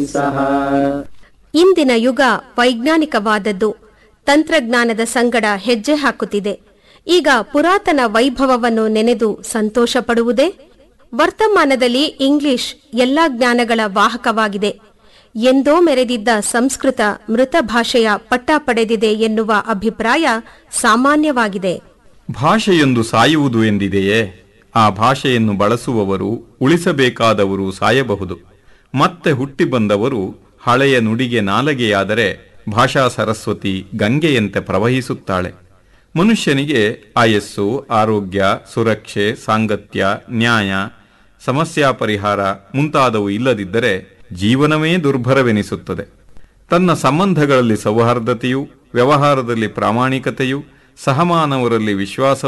ಸಹ. ಇಂದಿನ ಯುಗ ವೈಜ್ಞಾನಿಕವಾದದ್ದು, ತಂತ್ರಜ್ಞಾನದ ಸಂಗಡ ಹೆಜ್ಜೆ ಹಾಕುತ್ತಿದೆ. ಈಗ ಪುರಾತನ ವೈಭವವನ್ನು ನೆನೆದು ಸಂತೋಷ ಪಡುವುದೇ? ವರ್ತಮಾನದಲ್ಲಿ ಇಂಗ್ಲಿಷ್ ಎಲ್ಲಾ ಜ್ಞಾನಗಳ ವಾಹಕವಾಗಿದೆ. ಎಂದೋ ಮೆರೆದಿದ್ದ ಸಂಸ್ಕೃತ ಮೃತ ಭಾಷೆಯ ಪಟ್ಟ ಪಡೆದಿದೆ ಎನ್ನುವ ಅಭಿಪ್ರಾಯ ಸಾಮಾನ್ಯವಾಗಿದೆ. ಭಾಷೆಯೊಂದು ಸಾಯುವುದು ಎಂದಿದೆಯೇ? ಆ ಭಾಷೆಯನ್ನು ಬಳಸುವವರು, ಉಳಿಸಬೇಕಾದವರು ಸಾಯಬಹುದು. ಮತ್ತೆ ಹುಟ್ಟಿ ಬಂದವರು ಹಳೆಯ ನುಡಿಗೆ ನಾಲಗೆಯಾದರೆ ಭಾಷಾ ಸರಸ್ವತಿ ಗಂಗೆಯಂತೆ ಪ್ರವಹಿಸುತ್ತಾಳೆ. ಮನುಷ್ಯನಿಗೆ ಆಯಸ್ಸು, ಆರೋಗ್ಯ, ಸುರಕ್ಷೆ, ಸಾಂಗತ್ಯ, ನ್ಯಾಯ, ಸಮಸ್ಯಾ ಪರಿಹಾರ ಮುಂತಾದವು ಇಲ್ಲದಿದ್ದರೆ ಜೀವನವೇ ದುರ್ಭರವೆನಿಸುತ್ತದೆ. ತನ್ನ ಸಂಬಂಧಗಳಲ್ಲಿ ಸೌಹಾರ್ದತೆಯು, ವ್ಯವಹಾರದಲ್ಲಿ ಪ್ರಾಮಾಣಿಕತೆಯು, ಸಹಮಾನವರಲ್ಲಿ ವಿಶ್ವಾಸ